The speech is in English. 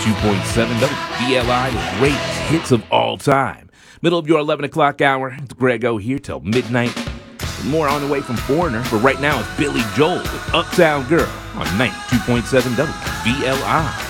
92.7 WVLI, the greatest hits of all time. Middle of your 11 o'clock hour, it's Grego here till midnight. And more on the way from Foreigner, but right now it's Billy Joel with Uptown Girl on 92.7 WVLI.